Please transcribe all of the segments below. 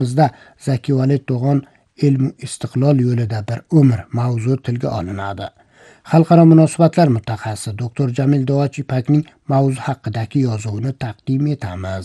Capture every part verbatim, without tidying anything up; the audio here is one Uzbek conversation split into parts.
to'qqizda Zaki Valid To'g'on ilm istiqlol yo'lida bir umr mavzu tilga olinadi. Xalqaro munosabatlar mutaxassisi doktor Jamil Dovach Ipakning mavzu haqidagi yozuvini taqdim etamiz.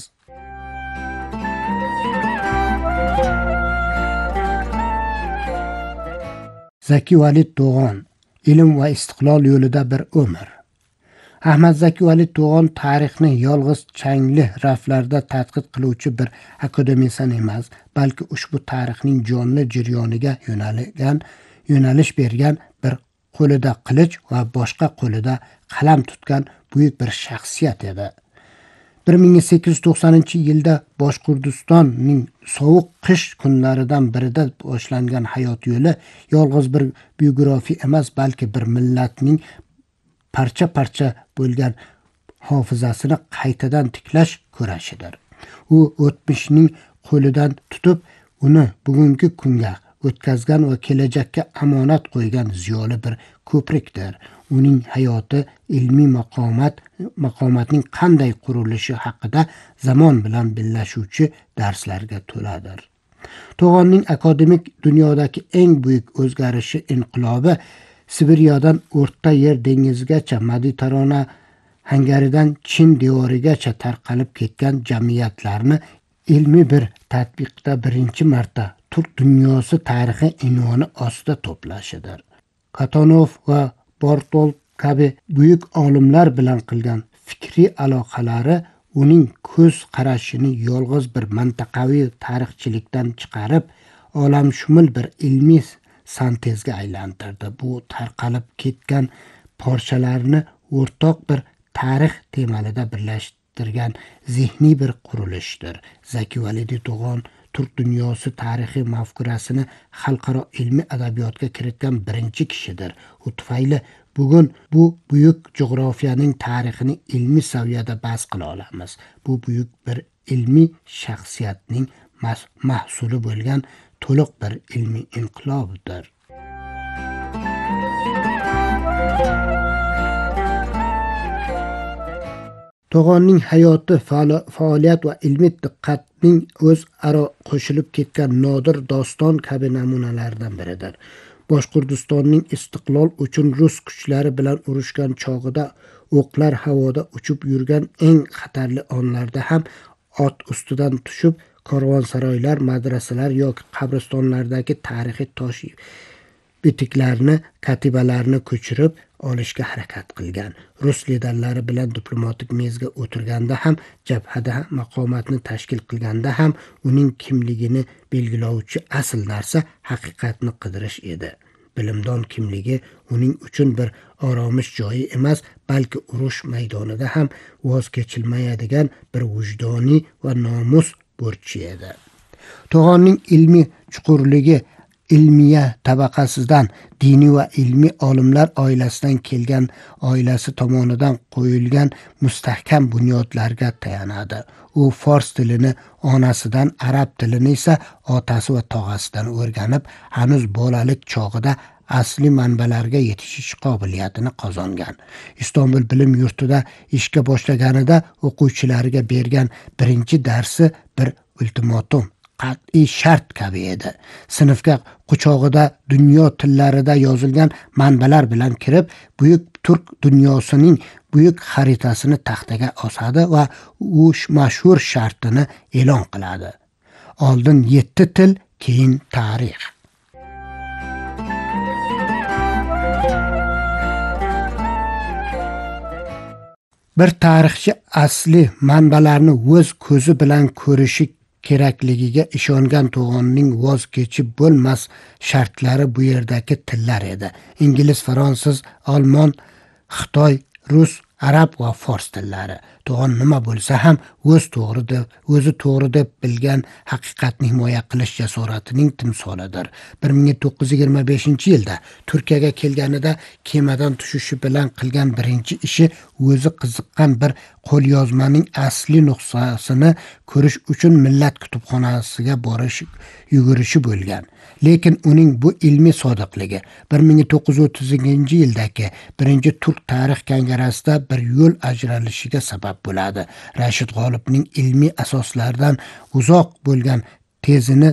Zaki Valid To'g'on ilm va istiqlol yo'lida bir umr. Ahmad Zaki Valid To'g'on tarixni yolg'iz changli raflarda tadqiq qiluvchi bir akademiysan emas, balki ushbu tarixning jonli jarayoniga yo'nalgan, yo'nalish bergan bir qo'lida qilich va boshqa qo'lida qalam tutgan buyuk bir shaxsiyat edi. bir ming sakkiz yuz to'qsoninchi yilda Boshqirdistonning sovuq qish kunlaridan birida boshlangan hayot yo'li yolg'iz bir biografiya emas, balki bir millatning parcha-parcha bo'lgan hofizasini qaytadan tiklash kurashidir. U o'tmishning qo'lidan tutib, uni bugungi kunga o'tkazgan va kelajakka amonat qo'ygan ziyoli bir ko'prikdir. Uning hayoti ilmiy maqomat maqomatning qanday qurilishi haqida zamon bilan bellashuvchi darslarga to'ladir. To'g'onning akademik dunyodagi eng buyuk o'zgarishi inqilobi Sibiriyadan O'rta Yer dengizigacha, Mediterana hangaridan Chin devorigacha tarqalib ketgan jamiyatlarni ilmiy bir tadbiqda birinchi marta turk dunyosi tarixi unvoni ostida to'plashidir. Katonov va Bortol kabi buyuk olimlar bilan qilgan fikriy aloqalari uning ko'z qarashini yolg'iz bir mintaqaviy tarixchilikdan chiqarib, olamshumul bir ilmiy sintezga aylantirdi. Bu tarqalib ketgan parchalarni o'rtoq bir tarix temalida birlashtirgan zihniy bir qurilishdir. Zaki Valid To'g'on turk dunyosi tarixiy mafkurasini xalqaro ilmiy adabiyotga kiritgan birinchi kishidir. U tufayli bugun bu buyuk jug'rofiyaning tarixini ilmiy saviyada bas qila olamiz. Bu buyuk bir ilmiy shaxsiyatning mahsuli bo'lgan to'liq bir ilmiy inqilobdir. To'g'onning hayoti, faoliyat va ilmiy diqqatning o'zaro qo'shilib ketgan nodir doston kabi namunalardan biridir. Boshqirdistonning istiqlol uchun rus kuchlari bilan urushgan chog'ida o'qlar havoda uchib yurgan eng xatarli onlarda ham ot ustidan tushib karvonsaroylar, madrasalar yoki qabristonlardagi tarixiy tosh bitiklarni, katibalarni ko'chirib olishga harakat qilgan. Rus liderlari bilan diplomatik mezga o'tirganda ham, jabhada ham, maqomatni tashkil qilganda ham uning kimligini belgilovchi asl narsa haqiqatni qidirish edi. Bilimdon kimligi uning uchun bir oromish joyi emas, balki urush maydonida ham voz kechilmaydigan bir vijdoniy va nomus burchi edi. To'g'onning ilmiy chuqurligi ilmiya tabaqasidan, diniy va ilmiy olimlar oilasidan kelgan, oilasi tomonidan qo'yilgan mustahkam bunyodlarga tayanadi. U fors tilini onasidan, arab tilini esa otasi va tog'asidan o'rganib, hanuz bolalik chog'ida asli manbalarga yetishish qobiliyatini qozongan. Istanbul bilim yurtida ishga boshlaganida o'quvchilariga bergan birinchi darsi bir ultimatum, qat'iy shart kabi edi. Sinfga quchog'ida dunyo tillarida yozilgan manbalar bilan kirib, buyuk turk dunyosining buyuk xaritasini taxtaga osadi va u mashhur shartini e'lon qiladi. Oldin yetti til, keyin tarix. Bir tarixchi asli manbalarni o'z ko'zi bilan ko'rishi kerakligiga ishongan To'g'onning voz kechib bo'lmas shartlari bu yerdagi tillar edi. Ingliz, fransuz, olmon, xitoy, rus, arab va fors tillari. To'g'on nima bo'lsa ham o'z to'g'ri deb, o'zi to'g'ri deb bilgan haqiqatni himoya qilish jasoratining timsolidir. bir ming to'qqiz yuz yigirma beshinchi yilda Turkiyaga kelganida kemadan tushishi bilan qilgan birinchi ishi o'zi qiziqqan bir qo'lyozmaning asli nusxasini ko'rish uchun millat kutubxonasiga borish yugurishi bo'lgan. Lekin uning bu ilmiy sodiqligi bir ming to'qqiz yuz o'ttizinchi yildagi birinchi turk tarix kongressida bir yo'l ajralishiga sabab bo'ladi. Rashid G'olibning ilmiy asoslaridan uzoq bo'lgan tezini